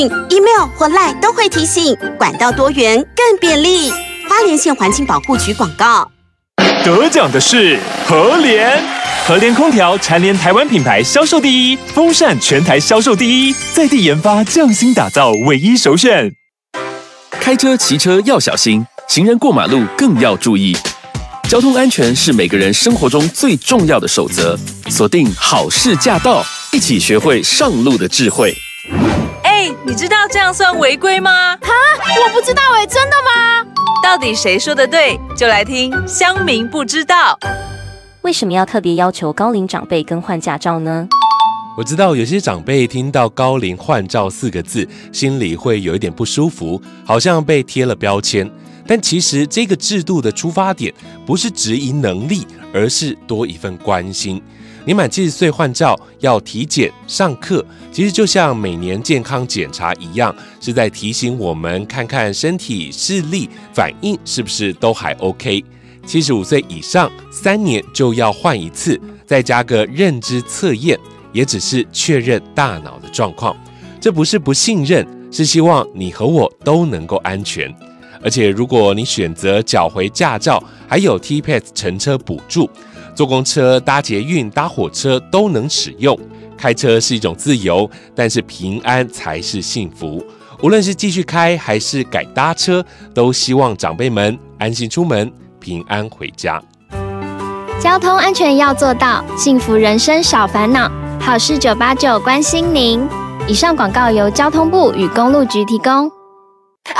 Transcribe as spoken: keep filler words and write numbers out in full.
email 或 LINE 都会提醒，管道多元更便利。花莲县环境保护局广告。 得奖的是和联，和联空调蝉联台湾品牌销售第一，风扇全台销售第一，在地研发匠心打造唯一首选。 开车骑车要小心，行人过马路更要注意。交通安全是每个人生活中最重要的守则。锁定好事驾到，一起学会上路的智慧。 哎，你知道这样算违规吗？ 哈，我不知道哎，真的吗？ 到底谁说的对？就来听乡民不知道。 为什么要特别要求高龄长辈更换驾照呢？ 我知道有些长辈听到高龄换照四个字，心里会有一点不舒服，好像被贴了标签。但其实这个制度的出发点不是质疑能力，而是多一份关心。你满七十岁换照要体检上课，其实就像每年健康检查一样，是在提醒我们看看身体视力反应是不是都还 OK。七十五岁以上，三年就要换一次，再加个认知测验，也只是确认大脑的状况。这不是不信任，是希望你和我都能够安全。而且如果你选择缴回驾照，还有 T P A S 乘车补助，坐公车、搭捷运、搭火车都能使用。开车是一种自由，但是平安才是幸福。无论是继续开还是改搭车，都希望长辈们安心出门，平安回家。 交通安全要做到，幸福人生少烦恼。好事九八九关心您。以上广告由交通部与公路局提供。